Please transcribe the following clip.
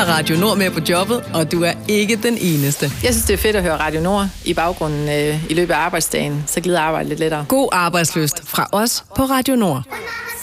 Radio Nord med på jobbet, og du er ikke den eneste. Jeg synes, det er fedt at høre Radio Nord i baggrunden i løbet af arbejdsdagen, så glider arbejdet lidt lettere. God arbejdsløst fra os på Radio Nord.